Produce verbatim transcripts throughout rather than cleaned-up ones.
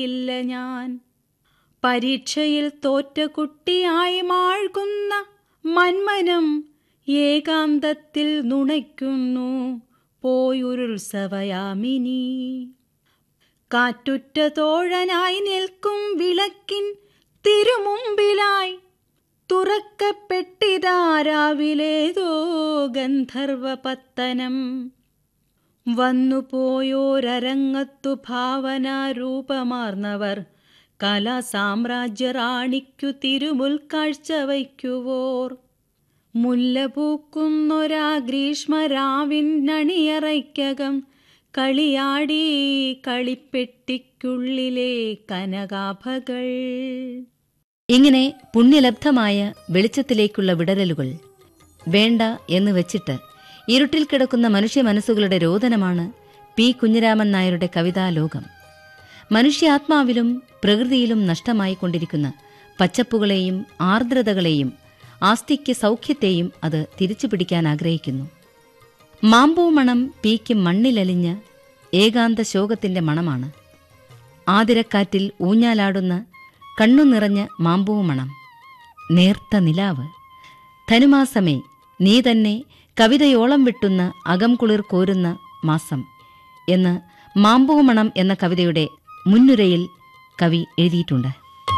ഇല്ല ഞാൻ. പരീക്ഷയിൽ തോറ്റ കുട്ടിയായി മാഴ്കുന്ന മന്മനം ഏകാന്തത്തിൽ നുണയ്ക്കുന്നു പോയുരുത്സവയാമിനി. കാറ്റുറ്റ തോഴനായി നിൽക്കും വിളക്കിൻ തിരുമുമ്പിലായി തുറക്കപ്പെട്ടിതാരാവിലേതോ ഗന്ധർവപത്തനം. വന്നുപോയോരരങ്ങത്തു ഭാവനാരൂപമാർന്നവർ കലാസാമ്രാജ്യറാണിക്കു തിരുമുൽക്കാഴ്ച വയ്ക്കുവോർ. മുല്ല പൂക്കുന്നൊരാ ഗ്രീഷ്മരാവിനണിയറയ്ക്കകം കളിയാടി കളിപ്പെട്ടിക്കുള്ളിലെ കനകാഭകൾ. ഇങ്ങനെ പുണ്യലബ്ധമായ വെളിച്ചത്തിലേക്കുള്ള വിടരലുകൾ വേണ്ട എന്ന് വെച്ചിട്ട് ഇരുട്ടിൽ കിടക്കുന്ന മനുഷ്യ മനസ്സുകളുടെ രോദനമാണ് പി കുഞ്ഞിരാമൻ നായരുടെ കവിതാലോകം. മനുഷ്യാത്മാവിലും പ്രകൃതിയിലും നഷ്ടമായിക്കൊണ്ടിരിക്കുന്ന പച്ചപ്പുകളെയും ആർദ്രതകളെയും ആസ്തിക്യ സൗഖ്യത്തെയും അത് തിരിച്ചുപിടിക്കാൻ ആഗ്രഹിക്കുന്നു. മാമ്പൂ മണം പീക്ക് മണ്ണിലലിഞ്ഞ ഏകാന്ത ശോകത്തിന്റെ മണമാണ്. ആതിരക്കാറ്റിൽ ഊഞ്ഞാലാടുന്ന കണ്ണു നിറഞ്ഞ മാമ്പൂ മണം. നേർത്ത നിലാവ്. ധനുമാസമേ നീ തന്നെ കവിതയോളം വിട്ടുന്ന അകം കുളിർ കോരുന്ന മാസം എന്ന് മാമ്പൂ മണം എന്ന കവിതയുടെ മുൻനുരയിൽ കവി എഴുതിയിട്ടുണ്ട്.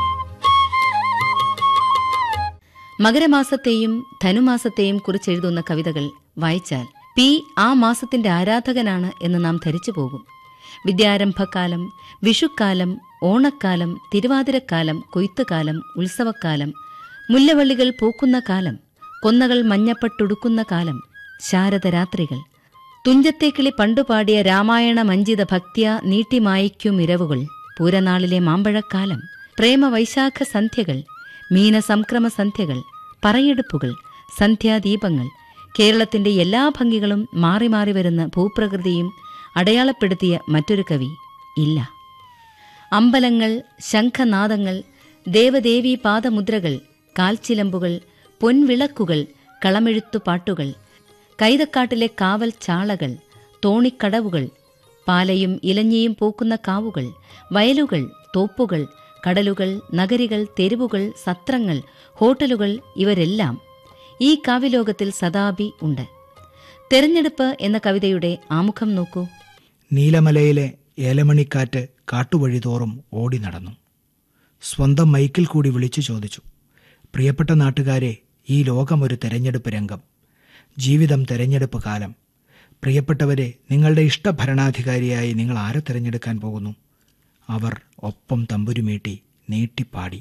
മകരമാസത്തെയും ധനുമാസത്തെയും കുറിച്ചെഴുതുന്ന കവിതകൾ വായിച്ചാൽ പി ആ മാസത്തിന്റെ ആരാധകനാണ് എന്ന് നാം ധരിച്ചു പോകും. വിദ്യാരംഭക്കാലം, വിഷുക്കാലം, ഓണക്കാലം, തിരുവാതിരക്കാലം, കൊയ്ത്തുകാലം, ഉത്സവക്കാലം, മുല്ലവള്ളികൾ പൂക്കുന്ന കാലം, കൊന്നകൾ മഞ്ഞപ്പട്ടുടുക്കുന്ന കാലം, ശാരദരാത്രികൾ, തുഞ്ചത്തേക്കിളി പണ്ടുപാടിയ രാമായണ മഞ്ചിത ഭക്ത്യ നീട്ടിമായിക്കും ഇരവുകൾ, പൂരനാളിലെ മാമ്പഴക്കാലം, പ്രേമവൈശാഖ സന്ധ്യകൾ, മീനസംക്രമ സന്ധ്യകൾ, പറയെടുപ്പുകൾ, സന്ധ്യാദീപങ്ങൾ, കേരളത്തിന്റെ എല്ലാ ഭംഗികളും മാറി മാറി വരുന്ന ഭൂപ്രകൃതിയും അടയാളപ്പെടുത്തിയ മറ്റൊരു കവി ഇല്ല. അമ്പലങ്ങൾ, ശംഖനാദങ്ങൾ, ദേവദേവീ പാദമുദ്രകൾ, കാൽച്ചിലമ്പുകൾ, പൊൻവിളക്കുകൾ, കളമെഴുത്തുപാട്ടുകൾ, കൈതക്കാട്ടിലെ കാവൽ ചാളകൾ, തോണിക്കടവുകൾ, പാലയും ഇലഞ്ഞിയും പൂക്കുന്ന കാവുകൾ, വയലുകൾ, തോപ്പുകൾ, കടലുകൾ, നഗരികൾ, തെരുവുകൾ, സത്രങ്ങൾ, ഹോട്ടലുകൾ, ഇവരെല്ലാം ഈ കാവ്യലോകത്തിൽ സദാപി ഉണ്ട്. തെരഞ്ഞെടുപ്പ് എന്ന കവിതയുടെ ആമുഖം നോക്കൂ. നീലമലയിലെ ഏലമണിക്കാറ്റ് കാട്ടുവഴി തോറും ഓടി നടന്നു. സ്വന്തം മൈക്കിൽ കൂടി വിളിച്ചു ചോദിച്ചു, പ്രിയപ്പെട്ട നാട്ടുകാരെ, ഈ ലോകമൊരു തെരഞ്ഞെടുപ്പ് രംഗം, ജീവിതം തെരഞ്ഞെടുപ്പ് കാലം. പ്രിയപ്പെട്ടവരെ, നിങ്ങളുടെ ഇഷ്ടഭരണാധികാരിയായി നിങ്ങൾ ആരെ തിരഞ്ഞെടുക്കാൻ പോകുന്നു? അവർ ഒപ്പം തമ്പുരുമീട്ടി നീട്ടിപ്പാടി.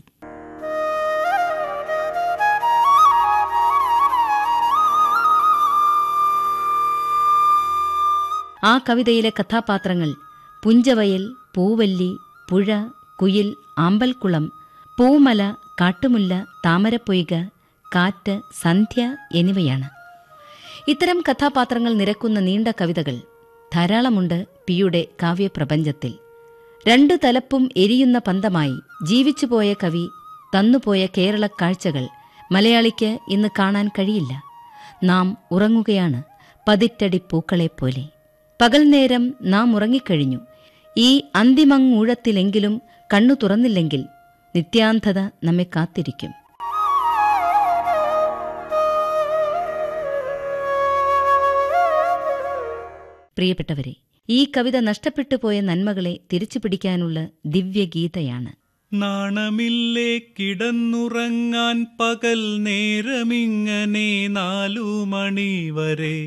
ആ കവിതയിലെ കഥാപാത്രങ്ങൾ പുഞ്ചവയൽ, പൂവല്ലി, പുഴ, കുയിൽ, ആമ്പൽക്കുളം, പൂമല, കാട്ടുമുല്ല, താമരപ്പൊയ്ക, കാറ്റ്, സന്ധ്യ എന്നിവയാണ്. ഇത്തരം കഥാപാത്രങ്ങൾ നിരക്കുന്ന നീണ്ട കവിതകൾ ധാരാളമുണ്ട് പിയുടെ കാവ്യപ്രപഞ്ചത്തിൽ. രണ്ടു തലപ്പും എരിയുന്ന പന്തമായി ജീവിച്ചുപോയ കവി തന്നുപോയ കേരള കാഴ്ചകൾ മലയാളിക്ക് ഇന്ന് കാണാൻ കഴിയില്ല. നാം ഉറങ്ങുകയാണ് പതിറ്റടി പൂക്കളെപ്പോലെ. പകൽ നേരം നാം ഉറങ്ങിക്കഴിഞ്ഞു. ഈ അന്തിമങ്ങൂഴത്തിലെങ്കിലും കണ്ണു തുറന്നില്ലെങ്കിൽ നിത്യാന്ധത നമ്മെ കാത്തിരിക്കും. പ്രിയപ്പെട്ടവരെ, ഈ കവിത നഷ്ടപ്പെട്ടു പോയ നന്മകളെ തിരിച്ചുപിടിക്കാനുള്ള ദിവ്യഗീതയാണ്. നാണമില്ലേ കിടന്നുറങ്ങാൻ പകൽ നേരമിങ്ങനെ നാലു മണി വരെ